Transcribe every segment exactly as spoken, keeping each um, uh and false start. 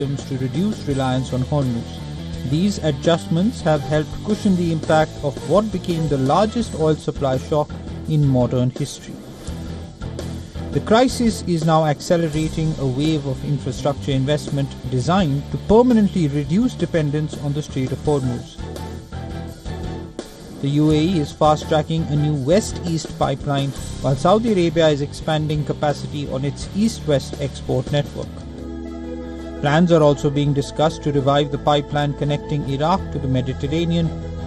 to reduce reliance on Hormuz. These adjustments have helped cushion the impact of what became the largest oil supply shock in modern history. The crisis is now accelerating a wave of infrastructure investment designed to permanently reduce dependence on the Strait of Hormuz. The U A E is fast-tracking a new west-east pipeline, while Saudi Arabia is expanding capacity on its east-west export network. Plans are also being discussed to revive the pipeline connecting Iraq to the Mediterranean.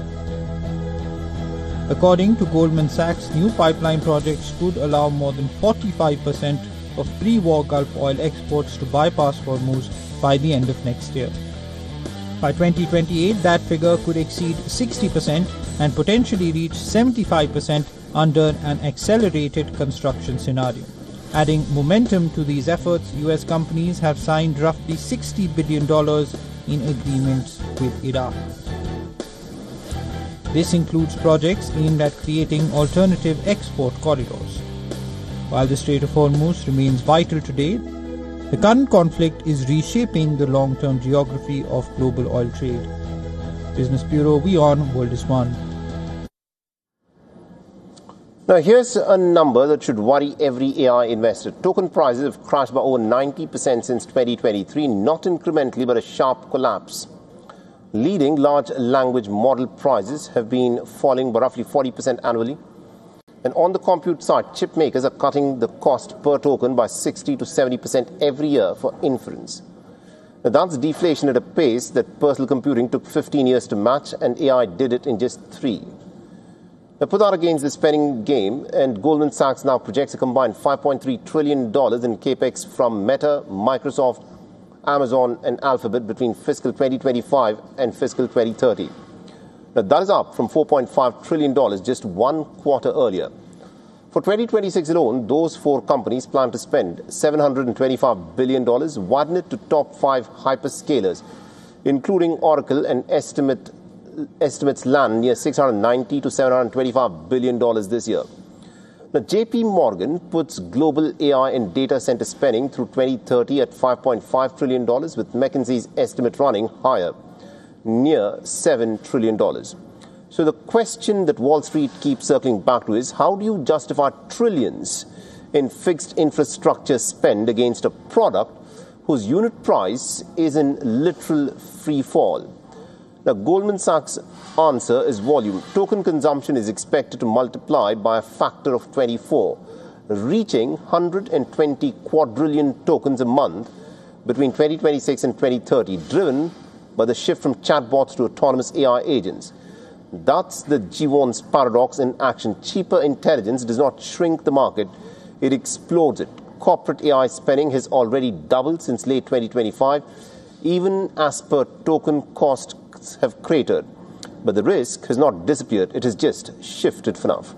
According to Goldman Sachs, new pipeline projects could allow more than forty-five percent of pre-war Gulf oil exports to bypass Hormuz by the end of next year. By twenty twenty-eight, that figure could exceed sixty percent and potentially reach seventy-five percent under an accelerated construction scenario. Adding momentum to these efforts, U S companies have signed roughly sixty billion dollars in agreements with Iraq. This includes projects aimed at creating alternative export corridors. While the Strait of Hormuz remains vital today, the current conflict is reshaping the long-term geography of global oil trade. Business Bureau, WION, World is One. Now, here's a number that should worry every A I investor. Token prices have crashed by over ninety percent since twenty twenty-three, not incrementally, but a sharp collapse. Leading large language model prices have been falling by roughly forty percent annually. And on the compute side, chip makers are cutting the cost per token by sixty to seventy percent every year for inference. Now, that's deflation at a pace that personal computing took fifteen years to match, and A I did it in just three. Now, put that against the spending game, and Goldman Sachs now projects a combined five point three trillion dollars in capex from Meta, Microsoft, Amazon and Alphabet between fiscal twenty twenty-five and fiscal twenty thirty. Now, that is up from four point five trillion dollars just one quarter earlier. For twenty twenty-six alone, those four companies plan to spend seven hundred twenty-five billion dollars, widen it to top five hyperscalers, including Oracle, and estimate estimates land near six hundred ninety to seven hundred twenty-five billion dollars this year. Now, J P Morgan puts global A I and data center spending through twenty thirty at five point five trillion dollars, with McKinsey's estimate running higher, near seven trillion dollars. So the question that Wall Street keeps circling back to is, how do you justify trillions in fixed infrastructure spend against a product whose unit price is in literal free fall? Now, Goldman Sachs' answer is volume. Token consumption is expected to multiply by a factor of twenty-four, reaching one hundred twenty quadrillion tokens a month between twenty twenty-six and twenty thirty, driven by the shift from chatbots to autonomous A I agents. That's the Jevons paradox in action. Cheaper intelligence does not shrink the market, it explodes it. Corporate A I spending has already doubled since late twenty twenty-five, even as per token costs have cratered. But the risk has not disappeared, it has just shifted for now.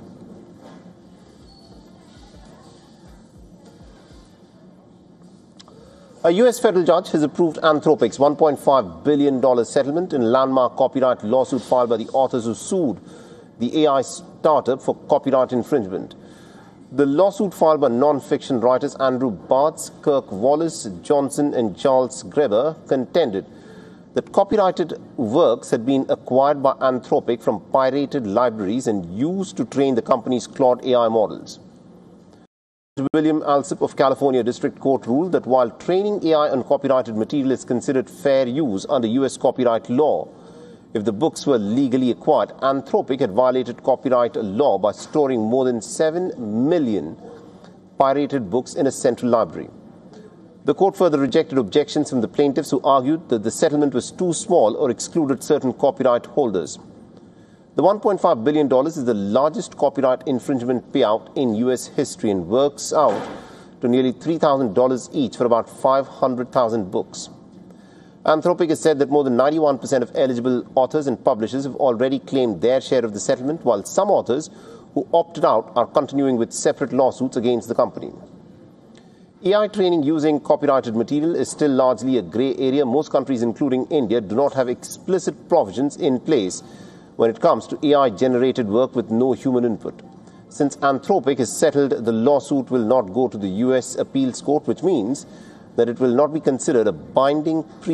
A U S federal judge has approved Anthropic's one point five billion dollars settlement in a landmark copyright lawsuit filed by the authors who sued the A I startup for copyright infringement. The lawsuit, filed by non-fiction writers Andrew Bartz, Kirk Wallace Johnson and Charles Greber, contended that copyrighted works had been acquired by Anthropic from pirated libraries and used to train the company's Claude A I models. William Alsup of California District Court ruled that while training A I on copyrighted material is considered fair use under U S copyright law, if the books were legally acquired, Anthropic had violated copyright law by storing more than seven million pirated books in a central library. The court further rejected objections from the plaintiffs, who argued that the settlement was too small or excluded certain copyright holders. The one point five billion dollars is the largest copyright infringement payout in U S history and works out to nearly three thousand dollars each for about five hundred thousand books. Anthropic has said that more than ninety-one percent of eligible authors and publishers have already claimed their share of the settlement, while some authors who opted out are continuing with separate lawsuits against the company. A I training using copyrighted material is still largely a grey area. Most countries, including India, do not have explicit provisions in place when it comes to A I-generated work with no human input. Since Anthropic has settled, the lawsuit will not go to the U S appeals court, which means that it will not be considered a binding pre